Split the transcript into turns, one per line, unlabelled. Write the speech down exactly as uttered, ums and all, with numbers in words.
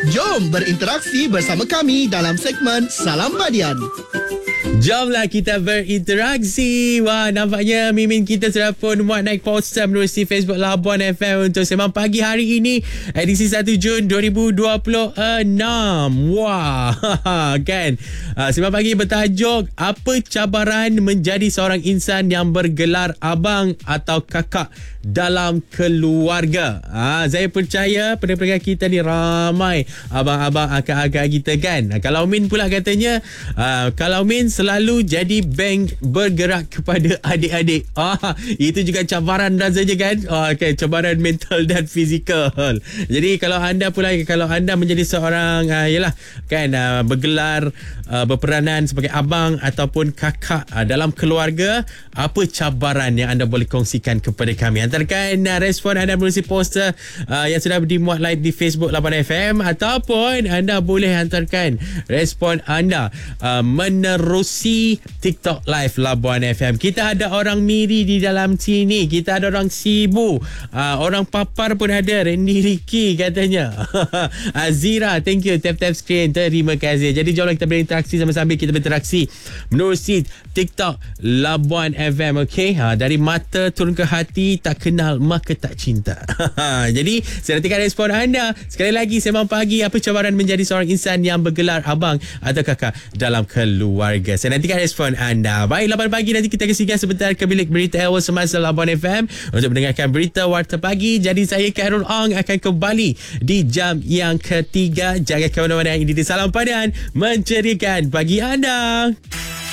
Jom berinteraksi bersama kami dalam segmen Salam Badian.
Jomlah kita berinteraksi. Wah, nampaknya Mimin kita sudah pun muat naik poster menerusi Facebook Labuan F M untuk Sembang Pagi hari ini, edisi satu Jun dua ribu dua puluh enam. Wah, kan? Uh, Sembang Pagi bertajuk apa cabaran menjadi seorang insan yang bergelar abang atau kakak dalam keluarga. Ah, saya percaya pendengar kita ni ramai abang-abang, akak-akak kita kan. Ah, kalau Min pula katanya, ah, kalau Min selalu jadi bank bergerak kepada adik-adik. Ah, itu juga cabaran rasanya kan. Ah, okay, cabaran mental dan fizikal. Jadi kalau anda pula, kalau anda menjadi seorang ah, yalah kan ah, bergelar ah, berperanan sebagai abang ataupun kakak ah, dalam keluarga, apa cabaran yang anda boleh kongsikan kepada kami? Hantarkan uh, respon anda melalui poster uh, yang sudah dimuat live di Facebook Labuan F M, ataupun anda boleh hantarkan respon anda uh, menerusi TikTok live Labuan F M. Kita ada orang Miri di dalam sini, kita ada orang Sibu, uh, orang Papar pun ada, Randy Ricky katanya. Azira, thank you, tap-tap screen, terima kasih. Jadi jomlah kita berinteraksi sama-sama, kita berinteraksi menerusi TikTok Labuan F M. Okay, ha, dari mata turun ke hati, tak kenal maka tak cinta. Jadi saya nantikan respon anda. Sekali lagi, Sembang Pagi, apa cabaran menjadi seorang insan yang bergelar abang atau kakak dalam keluarga? Saya nantikan respon anda. Baik, lapan pagi nanti kita akan singgah sebentar ke bilik berita awal semasa Labuan F M untuk mendengarkan berita Warta Pagi. Jadi saya Khairul Ong akan kembali di jam yang ketiga. Jangan ke mana-mana, ini di Salam Padan menceriakan pagi anda.